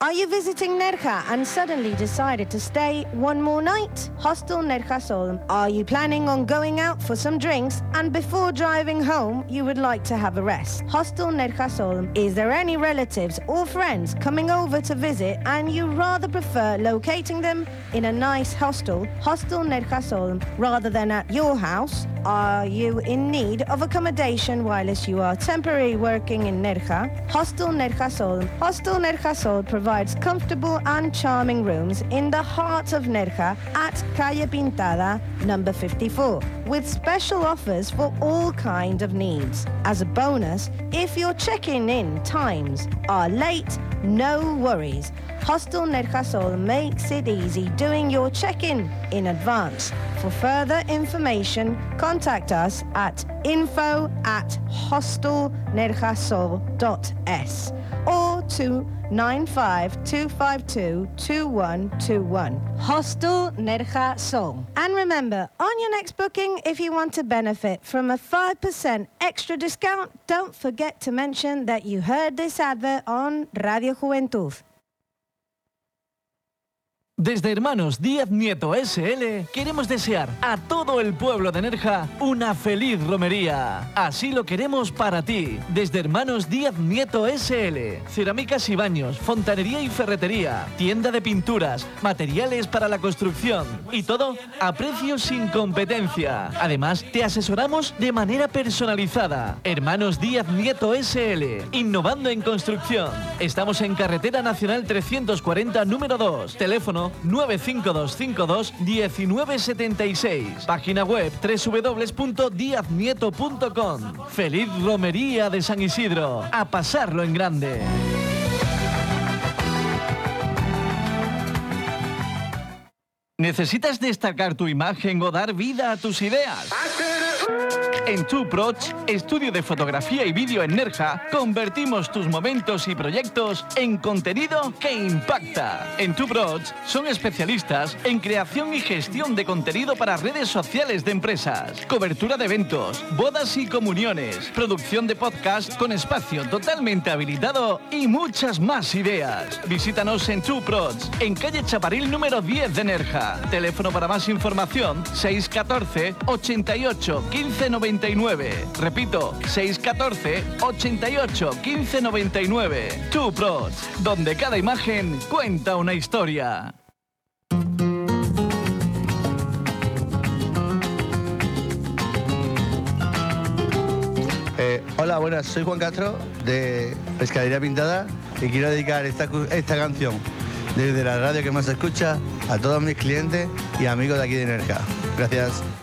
Are you visiting Nerja and suddenly decided to stay one more night? Hostel Nerja Sol. Are you planning on going out for some drinks and before driving home you would like to have a rest? Hostel Nerja Sol. Is there any relatives or friends coming over to visit and you rather prefer locating them in a nice hostel? Hostel Nerja Sol rather than at your house? Are you in need of accommodation whilst you are temporarily working in Nerja? Hostel Nerja Sol. Hostel Nerja Sol provides comfortable and charming rooms in the heart of Nerja at Calle Pintada, number 54, with special offers for all kinds of needs. As a bonus, if your check-in times are late, no worries. Hostel Nerja Sol makes it easy doing your check-in in advance. For further information, contact us at info@hostelnerjasol.es or to 952522121. Hostel Nerja Sol. And remember, on your next booking, if you want to benefit from a 5% extra discount, don't forget to mention that you heard this advert on Radio Juventud. Desde Hermanos Díaz Nieto SL queremos desear a todo el pueblo de Nerja una feliz romería. Así lo queremos para ti. Desde Hermanos Díaz Nieto SL, cerámicas y baños, fontanería y ferretería, tienda de pinturas, materiales para la construcción y todo a precios sin competencia. Además, te asesoramos de manera personalizada. Hermanos Díaz Nieto SL, innovando en construcción. Estamos en Carretera Nacional 340, número 2. Teléfono 95252-1976. Página web www.diaznieto.com. Feliz romería de San Isidro. A pasarlo en grande. ¿Necesitas destacar tu imagen o dar vida a tus ideas? En TwoProch, estudio de fotografía y vídeo en Nerja, convertimos tus momentos y proyectos en contenido que impacta. En TwoProch son especialistas en creación y gestión de contenido para redes sociales de empresas, cobertura de eventos, bodas y comuniones, producción de podcast con espacio totalmente habilitado y muchas más ideas. Visítanos en TwoProch, en calle Chaparril número 10 de Nerja. Teléfono para más información 614 88 15 99. Repito, 614 88 15 99. TwoProch, donde cada imagen cuenta una historia. Hola, buenas, soy Juan Castro de Pescadería Pintada y quiero dedicar esta canción desde la radio que más se escucha a todos mis clientes y amigos de aquí de Nerja. Gracias.